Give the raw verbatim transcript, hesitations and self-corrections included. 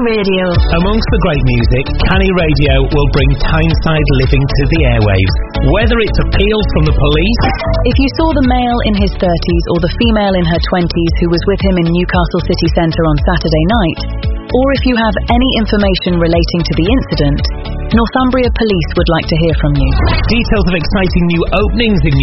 Radio. Amongst the great music, Canny Radio will bring Tyneside living to the airwaves. Whether it's appeals from the police... If you saw the male in his thirties or the female in her twenties who was with him in Newcastle city centre on Saturday night, or if you have any information relating to the incident, Northumbria Police would like to hear from you. Details of exciting new openings in